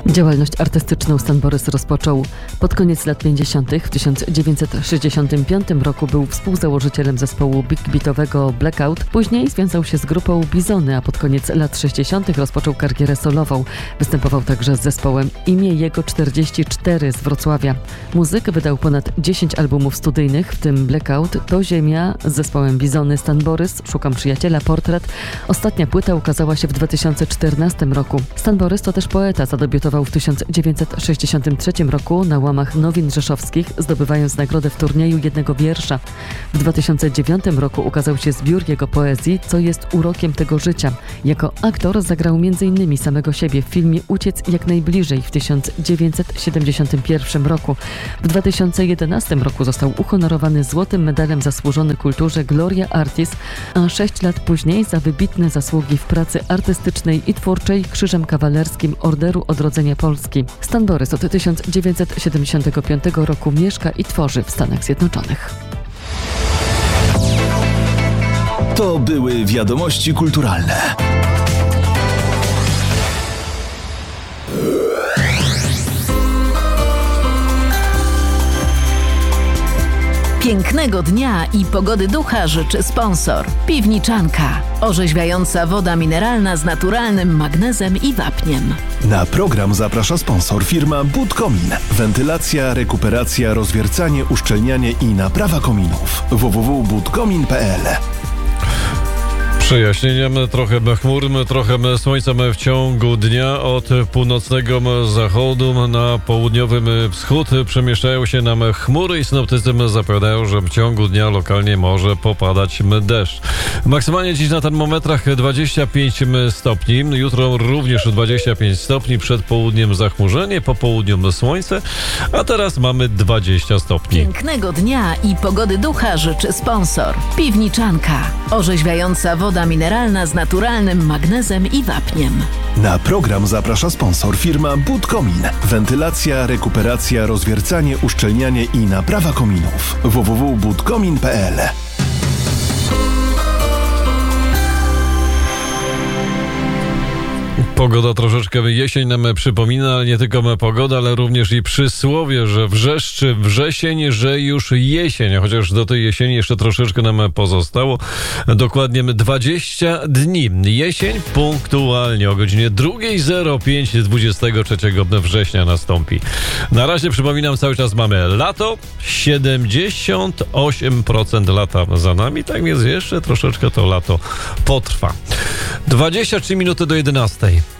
Działalność artystyczną Stan Borys rozpoczął pod koniec lat 50. W 1965 roku był współzałożycielem zespołu big beatowego Blackout. Później związał się z grupą Bizony, a pod koniec lat 60. rozpoczął karierę solową. Występował także z zespołem Imię Jego 44 z Wrocławia. Muzyk wydał ponad 10 albumów studyjnych, w tym Blackout, To Ziemia, z zespołem Bizony, Stan Borys, Szukam Przyjaciela, Portret. Ostatnia płyta ukazała się w 2014 roku. Stan Borys to też poeta, zadebiutował w 1963 roku na łamach Nowin Rzeszowskich, zdobywając nagrodę w turnieju jednego wiersza. W 2009 roku ukazał się zbiór jego poezji Co jest urokiem tego życia. Jako aktor zagrał m.in. samego siebie w filmie Uciec jak najbliżej w 1971 roku. W 2011 roku został uhonorowany złotym medalem zasłużony kulturze Gloria Artis, a 6 lat później za wybitne zasługi w pracy artystycznej i twórczej Krzyżem Kawalerskim Orderu Odrodzenia Polski. Stan Borys od 1975 roku mieszka i tworzy w Stanach Zjednoczonych. To były wiadomości kulturalne. Pięknego dnia i pogody ducha życzy sponsor. Piwniczanka. Orzeźwiająca woda mineralna z naturalnym magnezem i wapniem. Na program zaprasza sponsor firma Budkomin. Wentylacja, rekuperacja, rozwiercanie, uszczelnianie i naprawa kominów. www.budkomin.pl. Przejaśnieniem, trochę chmur, trochę słońca w ciągu dnia. Od północnego zachodu na południowy wschód przemieszczają się nam chmury i synoptycy zapowiadają, że w ciągu dnia lokalnie może popadać deszcz. Maksymalnie dziś na termometrach 25 stopni, jutro również 25 stopni, przed południem zachmurzenie, po południu słońce, a teraz mamy 20 stopni. Pięknego dnia i pogody ducha życzy sponsor. Piwniczanka. Orzeźwiająca woda mineralna z naturalnym magnezem i wapniem. Na program zaprasza sponsor firma Budkomin. Wentylacja, rekuperacja, rozwiercanie, uszczelnianie i naprawa kominów. www.budkomin.pl. Pogoda troszeczkę jesień nam przypomina, ale nie tylko pogoda, ale również i przysłowie, że wrzeszczy wrzesień, że już jesień, chociaż do tej jesieni jeszcze troszeczkę nam pozostało. Dokładnie 20 dni. Jesień punktualnie o godzinie 2:05 23 września nastąpi. Na razie przypominam, cały czas mamy lato, 78% lata za nami, tak więc jeszcze troszeczkę to lato potrwa. 23 minuty do 11.